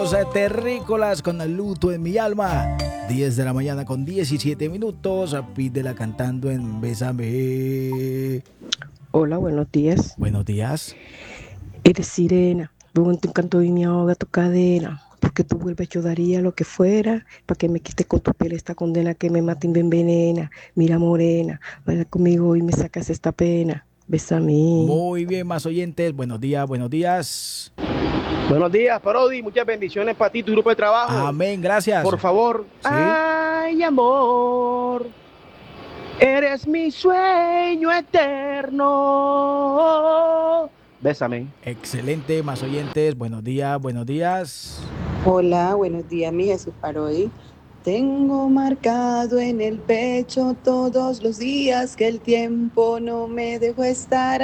Los Terrícolas con el luto en mi alma. 10 de la mañana con 17 minutos. Pídela cantando en Bésame. Hola, buenos días. Buenos días. Eres sirena, luego en tu canto y me ahoga tu cadena. Porque tú vuelves, yo daría lo que fuera, para que me quites con tu piel esta condena que me mata y me envenena. Mira morena, vaya conmigo y me sacas esta pena. Bésame. Muy bien, más oyentes. Buenos días, buenos días. Buenos días, Parodi. Muchas bendiciones para ti, tu grupo de trabajo. Amén, gracias. Por favor. Sí. Ay, amor. Eres mi sueño eterno. Bésame. Excelente, más oyentes. Buenos días, buenos días. Hola, buenos días, mi Jesús Parodi. Tengo marcado en el pecho todos los días que el tiempo no me dejó estar